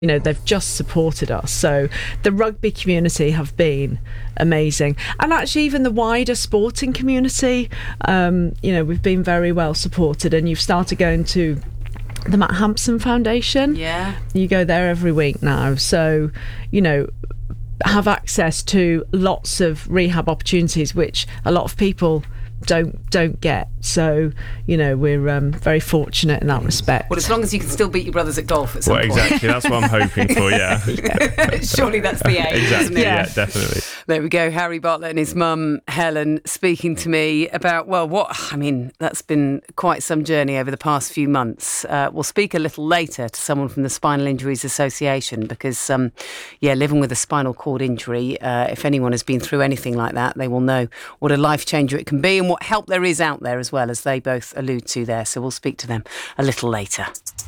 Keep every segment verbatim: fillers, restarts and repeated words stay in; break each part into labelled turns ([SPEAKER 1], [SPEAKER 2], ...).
[SPEAKER 1] You know, they've just supported us. So the rugby community have been amazing. And actually even the wider sporting community, um, you know, we've been very well supported. And you've started going to the Matt Hampson Foundation.
[SPEAKER 2] Yeah.
[SPEAKER 1] You go there every week now. So, you know, have access to lots of rehab opportunities, which a lot of people don't don't get. So, you know, we're um, very fortunate in that respect.
[SPEAKER 2] Well, as long as you can still beat your brothers at golf at some
[SPEAKER 3] well,
[SPEAKER 2] point.
[SPEAKER 3] Exactly, that's what I'm hoping for, yeah.
[SPEAKER 2] Surely that's the aim,
[SPEAKER 3] exactly,
[SPEAKER 2] isn't it?
[SPEAKER 3] Yeah. yeah, definitely.
[SPEAKER 2] There we go, Harry Bartlett and his mum, Helen, speaking to me about, well, what, I mean, that's been quite some journey over the past few months. Uh, we'll speak a little later to someone from the Spinal Injuries Association because, um, yeah, living with a spinal cord injury, uh, if anyone has been through anything like that, they will know what a life changer it can be and what help there is out there as well, as they both allude to there. So we'll speak to them a little later.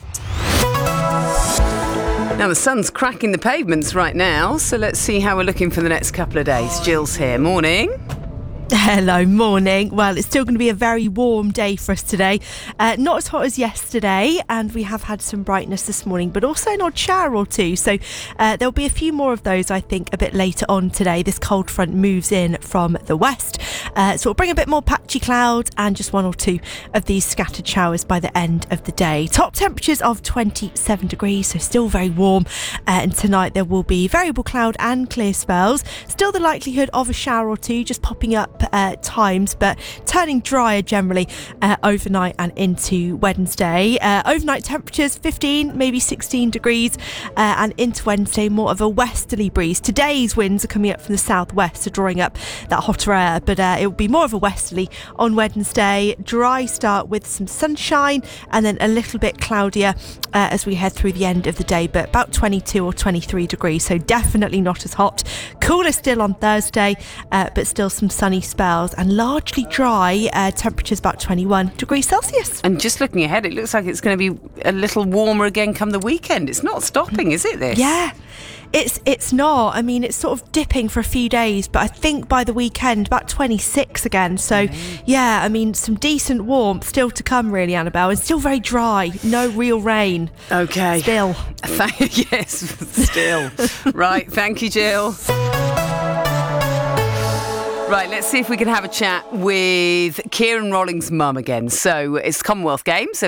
[SPEAKER 2] Now, the sun's cracking the pavements right now, so let's see how we're looking for the next couple of days. Jill's here. Morning.
[SPEAKER 4] Hello, morning. Well, it's still going to be a very warm day for us today. Uh, not as hot as yesterday, and we have had some brightness this morning, but also an odd shower or two. So uh, there'll be a few more of those, I think, a bit later on today. This cold front moves in from the west, uh, so it'll bring a bit more patchy clouds and just one or two of these scattered showers by the end of the day. Top temperatures of twenty-seven degrees, so still very warm. Uh, and tonight there will be variable cloud and clear spells. Still the likelihood of a shower or two just popping up Uh, times, but turning drier generally uh, overnight and into Wednesday. Uh, overnight temperatures fifteen, maybe sixteen degrees, uh, and into Wednesday more of a westerly breeze. Today's winds are coming up from the southwest, so drawing up that hotter air, but uh, it will be more of a westerly on Wednesday. Dry start with some sunshine and then a little bit cloudier uh, as we head through the end of the day, but about twenty-two or twenty-three degrees, so definitely not as hot. Cooler still on Thursday, uh, but still some sunny spells and largely dry. Uh, temperatures about twenty-one degrees Celsius.
[SPEAKER 2] And just looking ahead, it looks like it's going to be a little warmer again come the weekend. It's not stopping, is it, this?
[SPEAKER 4] Yeah. It's it's not. I mean, it's sort of dipping for a few days, but I think by the weekend, about twenty-six again. So, yeah, I mean, some decent warmth still to come, really, Annabelle, and still very dry. No real rain.
[SPEAKER 2] Okay.
[SPEAKER 4] Still.
[SPEAKER 2] Thank, yes, still. Right, thank you, Jill. Right, let's see if we can have a chat with Kieran Rolling's mum again. So it's Commonwealth Games. So